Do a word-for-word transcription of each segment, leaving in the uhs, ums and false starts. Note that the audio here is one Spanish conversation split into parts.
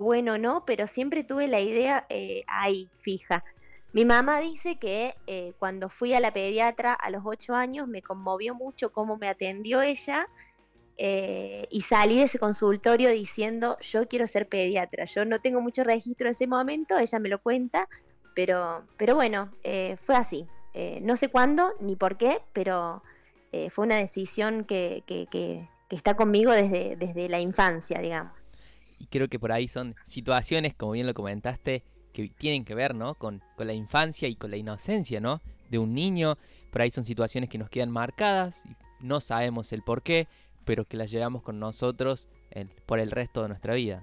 bueno o no, pero siempre tuve la idea eh, ahí, fija. Mi mamá dice que eh, cuando fui a la pediatra a los ocho años me conmovió mucho cómo me atendió ella eh, y salí de ese consultorio diciendo yo quiero ser pediatra. Yo no tengo mucho registro de ese momento, ella me lo cuenta, pero, pero bueno, eh, fue así. Eh, no sé cuándo ni por qué, pero eh, fue una decisión que, que, que, que está conmigo desde, desde la infancia, digamos. Y creo que por ahí son situaciones, como bien lo comentaste, que tienen que ver, ¿no? Con, con la infancia y con la inocencia, ¿no? De un niño. Por ahí son situaciones que nos quedan marcadas y no sabemos el por qué, pero que las llevamos con nosotros el, por el resto de nuestra vida.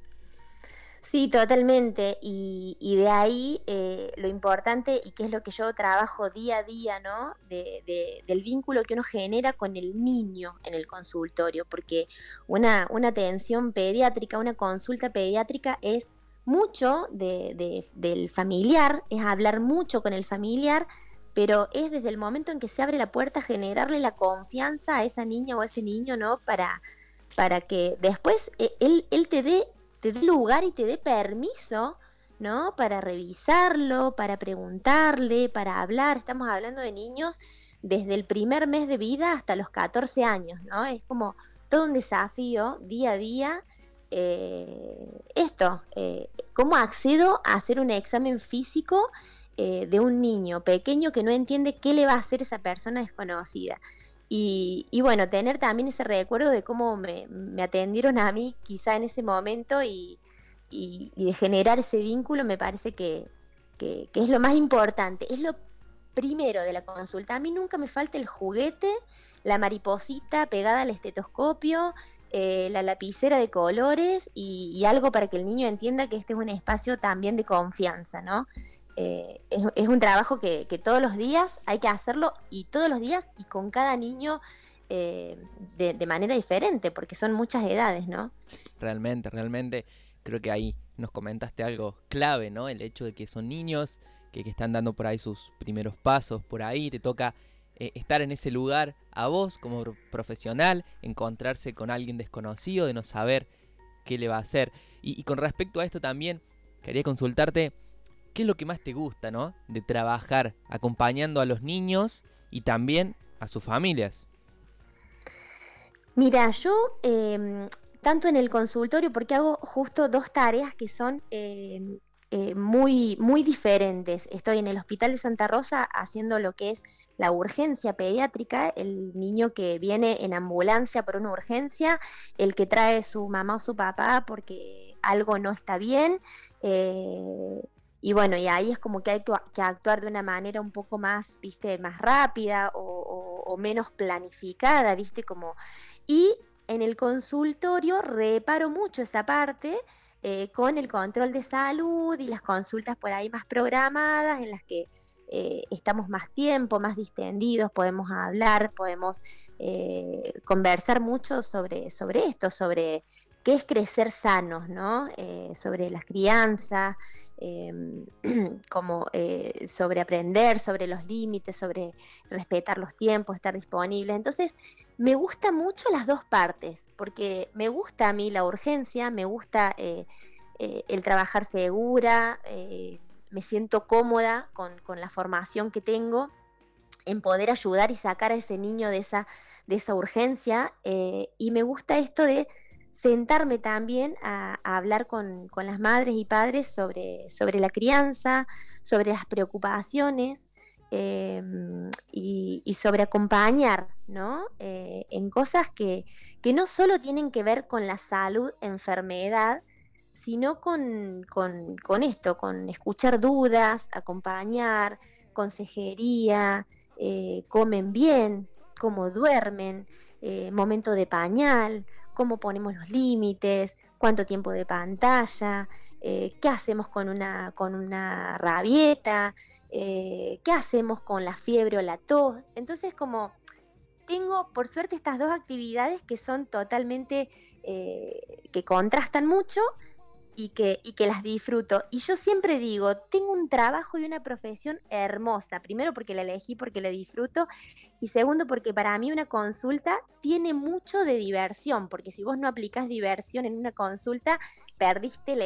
Sí, totalmente. Y, y de ahí eh, lo importante y que es lo que yo trabajo día a día, ¿no? De, de- del vínculo que uno genera con el niño en el consultorio, porque una, una atención pediátrica, una consulta pediátrica es mucho de, de- del familiar, es hablar mucho con el familiar, pero es desde el momento en que se abre la puerta generarle la confianza a esa niña o a ese niño, ¿no? Para para que después eh, él, él te dé te dé lugar y te dé permiso, ¿no? Para revisarlo, para preguntarle, para hablar. Estamos hablando de niños desde el primer mes de vida hasta los catorce años, ¿no? Es como todo un desafío día a día. Eh, esto, eh, ¿cómo accedo a hacer un examen físico eh, de un niño pequeño que no entiende qué le va a hacer esa persona desconocida? Y, y bueno, tener también ese recuerdo de cómo me, me atendieron a mí quizá en ese momento y, y, y de generar ese vínculo me parece que, que, que es lo más importante, es lo primero de la consulta. A mí nunca me falta el juguete, la mariposita pegada al estetoscopio, eh, la lapicera de colores y, y algo para que el niño entienda que este es un espacio también de confianza, ¿no? Eh, es, es, un trabajo que, que, todos los días hay que hacerlo y todos los días y con cada niño eh, de, de, manera diferente, porque son muchas edades, ¿no? Realmente, realmente creo que ahí nos comentaste algo clave, ¿no? El hecho de que son niños, que, que están dando por ahí sus primeros pasos, por ahí te toca eh, estar en ese lugar a vos como profesional, encontrarse con alguien desconocido, de no saber qué le va a hacer. Y, y con respecto a esto también, quería consultarte, ¿qué es lo que más te gusta, ¿no? De trabajar acompañando a los niños y también a sus familias. Mira, yo eh, tanto en el consultorio, porque hago justo dos tareas que son eh, eh, muy, muy diferentes. Estoy en el Hospital de Santa Rosa haciendo lo que es la urgencia pediátrica, el niño que viene en ambulancia por una urgencia, el que trae su mamá o su papá porque algo no está bien. Eh, y bueno, y ahí es como que hay que actuar de una manera un poco más, viste, más rápida o, o, o menos planificada, viste, como y en el consultorio reparo mucho esa parte eh, con el control de salud y las consultas por ahí más programadas en las que eh, estamos más tiempo, más distendidos, podemos hablar, podemos eh, conversar mucho sobre, sobre esto, sobre qué es crecer sanos, ¿no? Eh, sobre las crianzas, eh, como eh, sobre aprender, sobre los límites, sobre respetar los tiempos, estar disponibles. Entonces, me gusta mucho las dos partes, porque me gusta a mí la urgencia, me gusta eh, eh, el trabajar segura, eh, me siento cómoda con, con la formación que tengo en poder ayudar y sacar a ese niño de esa, de esa urgencia, eh, y me gusta esto de sentarme también a, a hablar con, con, las madres y padres sobre, sobre la crianza, sobre las preocupaciones eh, y, y, sobre acompañar, ¿no? Eh, en cosas que, que no solo tienen que ver con la salud, enfermedad, sino con, con, con esto, con escuchar dudas, acompañar, consejería, eh, comen bien, cómo duermen, eh, momento de pañal, cómo ponemos los límites, cuánto tiempo de pantalla, eh, qué hacemos con una, con una rabieta, eh, qué hacemos con la fiebre o la tos. Entonces, como tengo por suerte estas dos actividades que son totalmente, eh, que contrastan mucho y que, y que las disfruto. Y yo siempre digo, tengo un trabajo y una profesión hermosa, primero porque la elegí, porque la disfruto, y segundo porque para mí una consulta tiene mucho de diversión, porque si vos no aplicás diversión en una consulta, perdiste la